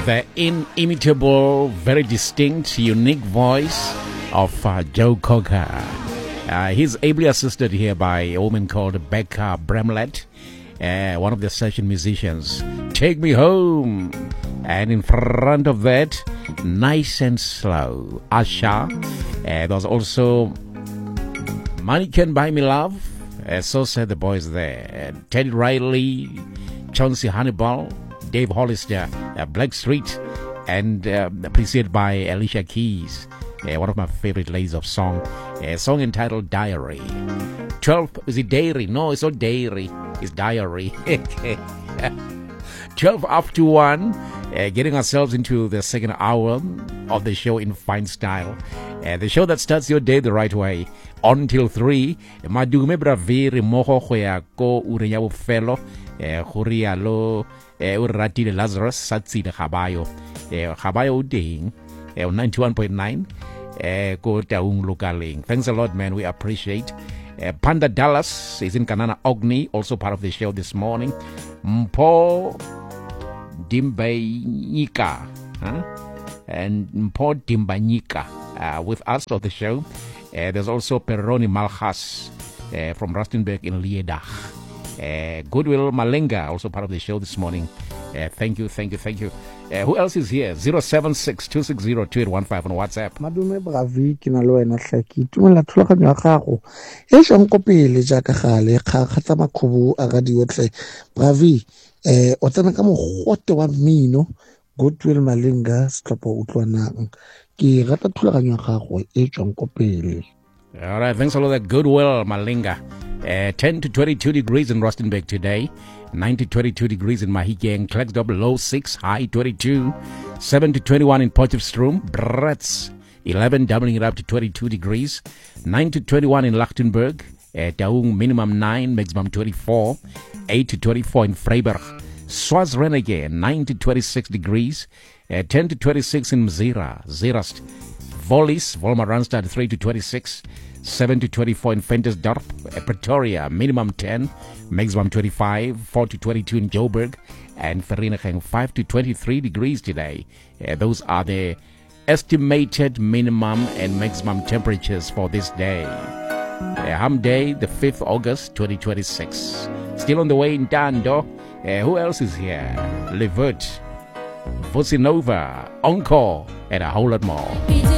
The inimitable, very distinct, unique voice of Joe Cocker. He's ably assisted here by a woman called Becca Bramlett, one of the session musicians. Take Me Home. And in front of that, Nice and Slow, Asha. There's also Money Can Buy Me Love. So said the boys there. Teddy Riley, Chauncey Hannibal, Dave Hollister, Blackstreet, and preceded by Alicia Keys, one of my favorite ladies of song, a song entitled Diary. 12, is it Dairy? No, it's not Dairy, it's Diary. 12 after 1, getting ourselves into the second hour of the show in fine style. The show that starts your day the right way. On till 3, Madume Braviri Moho Hoya Ko Ureya Fellow, Hurialo, Urati Lazarus, Satsi de Habayo, Habayo Ding, 91.9, Ko Taung Localing. Thanks a lot, man. We appreciate. Panda Dallas is in Kanana Ogni, also part of the show this morning. Mpo Dimbanyika, and Mpo Dimbanyika with us on the show. There's also Peroni Malhas from Rustenburg in Liedach. Goodwill Malenga, also part of the show this morning. Thank you. Who else is here? 076-260-2815 on WhatsApp. Madume Bravi ke na le wena hlaki tumela thulaganyo ya gago e shang ko pele jaaka gale kgatsa makhubu a radio tle Bravi o tsena ka mogote wa mmino Goodwill Malenga setlhopha utlwanang ke rata thulaganyo ya gago e tswang ko pele. All right, thanks a lot, that Goodwill Malenga. 10 to 22 degrees in Rustenburg today. 9 to 22 degrees in Mahikeng. Klerksdorp, low 6, high 22. 7 to 21 in Potchefstroom. Bratz, 11, doubling it up to 22 degrees. 9 to 21 in Lichtenberg. Taung, minimum 9, maximum 24. 8 to 24 in Freiburg. Swazrenege, 9 to 26 degrees. 10 to 26 in Mzira. Zerast. Vollis, Volmar Randstad, 3 to 26. 7 to 24 in Ventersdorp. Pretoria, minimum 10, maximum 25. 4 to 22 in Joburg. And Vereeniging, 5 to 23 degrees today. Those are the estimated minimum and maximum temperatures for this day. Hum Day, the 5th August 2026. Still on the way in Dando. Who else is here? Levert, Vosinova, Encore, and a whole lot more.